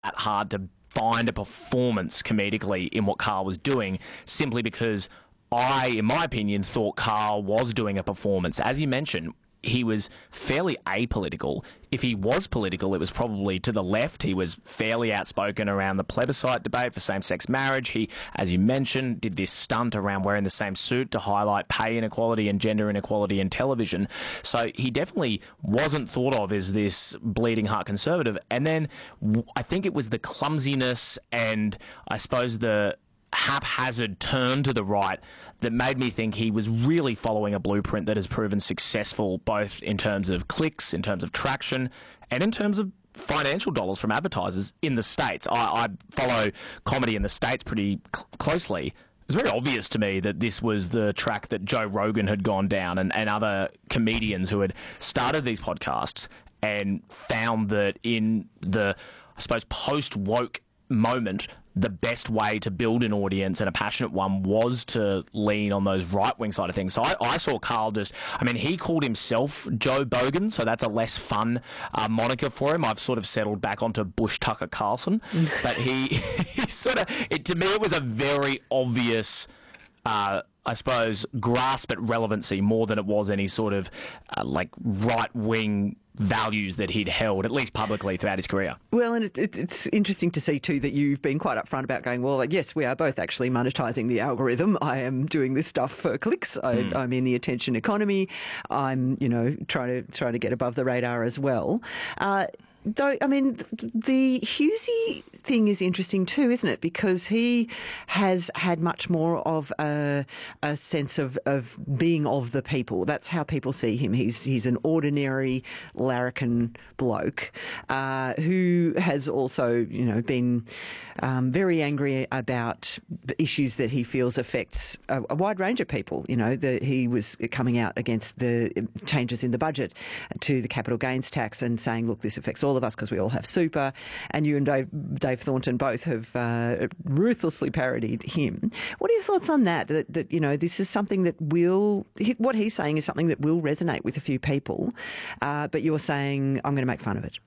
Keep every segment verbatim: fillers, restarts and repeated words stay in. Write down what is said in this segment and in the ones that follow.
that hard to find a performance comedically in what Carl was doing, simply because I, in my opinion, thought Carl was doing a performance. As you mentioned, he was fairly apolitical. If he was political, it was probably to the left. He was fairly outspoken around the plebiscite debate for same-sex marriage. He, as you mentioned, did this stunt around wearing the same suit to highlight pay inequality and gender inequality in television. So he definitely wasn't thought of as this bleeding heart conservative. And then I think it was the clumsiness and I suppose the haphazard turn to the right that made me think he was really following a blueprint that has proven successful both in terms of clicks, in terms of traction, and in terms of financial dollars from advertisers in the States. I, I follow comedy in the States pretty cl- closely. It was very obvious to me that this was the track that Joe Rogan had gone down and, and other comedians who had started these podcasts and found that in the, I suppose, post-woke moment, the best way to build an audience and a passionate one was to lean on those right-wing side of things. So I, I saw Carl just, I mean, he called himself Joe Bogan, so that's a less fun uh, moniker for him. I've sort of settled back onto Bush Tucker Carlson, but he, he sort of, it, to me, it was a very obvious, uh, I suppose, grasp at relevancy more than it was any sort of uh, like right-wing values that he'd held, at least publicly, throughout his career. Well, and it, it, it's interesting to see too that you've been quite upfront about going, well, like, yes, we are both actually monetising the algorithm. I am doing this stuff for clicks. I, mm. I'm in the attention economy. I'm, you know, trying to trying to get above the radar as well. Uh, Though, I mean, the Hughesy thing is interesting too, isn't it? Because he has had much more of a, a sense of, of being of the people. That's how people see him. He's he's an ordinary larrikin bloke uh, who has also, you know, been um, very angry about issues that he feels affects a, a wide range of people. You know, the, he was coming out against the changes in the budget to the capital gains tax and saying, look, this affects all of us because we all have super, and you and Dave, Dave Thornton both have uh, ruthlessly parodied him. What are your thoughts on that? that? That, you know, this is something that will, what he's saying is something that will resonate with a few people, uh, but you're saying, I'm going to make fun of it.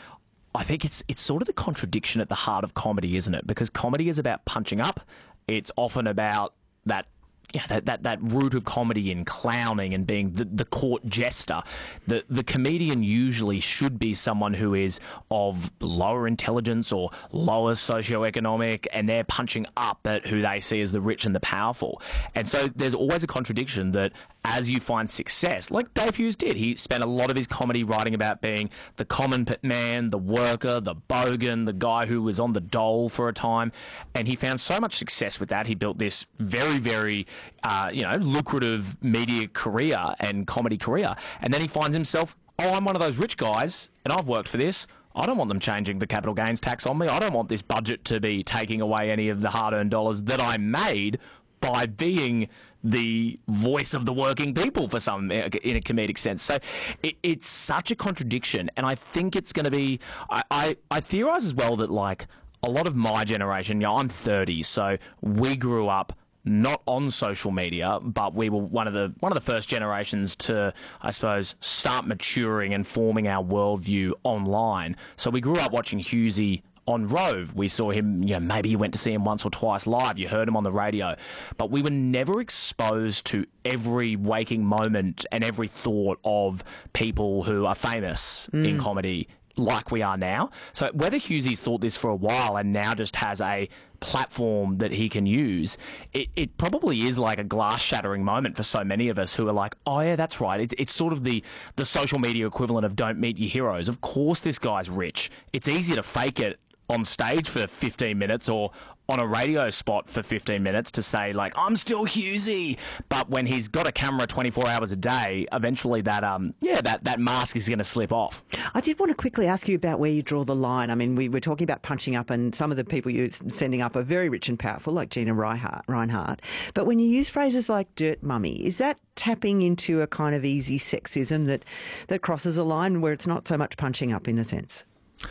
I think it's it's sort of the contradiction at the heart of comedy, isn't it? Because comedy is about punching up. It's often about that Yeah, that, that, that root of comedy in clowning and being the, the court jester. The the comedian usually should be someone who is of lower intelligence or lower socioeconomic, and they're punching up at who they see as the rich and the powerful. And so there's always a contradiction that as you find success, like Dave Hughes did, he spent a lot of his comedy writing about being the common man, the worker, the bogan, the guy who was on the dole for a time, and he found so much success with that. He built this very, very Uh, you know, lucrative media career and comedy career. And then he finds himself, oh, I'm one of those rich guys and I've worked for this. I don't want them changing the capital gains tax on me. I don't want this budget to be taking away any of the hard-earned dollars that I made by being the voice of the working people for some, in a comedic sense. So it, it's such a contradiction. And I think it's going to be, I, I, I theorise as well that like a lot of my generation, you know, I'm thirty, so we grew up not on social media, but we were one of the one of the first generations to, I suppose, start maturing and forming our worldview online. So we grew up watching Hughesy on Rove. We saw him, you know, maybe you went to see him once or twice live. You heard him on the radio. But we were never exposed to every waking moment and every thought of people who are famous mm. in comedy like we are now. So whether Hughesy's thought this for a while and now just has a platform that he can use, it, it probably is like a glass-shattering moment for so many of us who are like, oh yeah, that's right. It, it's sort of the, the social media equivalent of don't meet your heroes. Of course this guy's rich. It's easier to fake it on stage for fifteen minutes or on a radio spot for fifteen minutes to say, like, I'm still Hughesy. But when he's got a camera twenty-four hours a day, eventually that, um, yeah, that, that mask is going to slip off. I did want to quickly ask you about where you draw the line. I mean, we were talking about punching up, and some of the people you're sending up are very rich and powerful, like Gina Reinhart. Reinhart. But when you use phrases like dirt mummy, is that tapping into a kind of easy sexism that, that crosses a line where it's not so much punching up in a sense?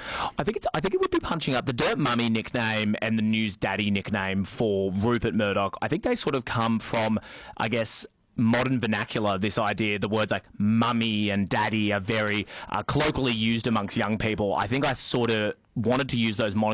I think it's. I think it would be punching up. The Dirt Mummy nickname and the News Daddy nickname for Rupert Murdoch, I think they sort of come from, I guess, modern vernacular. This idea, the words like mummy and daddy are very uh, colloquially used amongst young people. I think I sort of wanted to use those monikers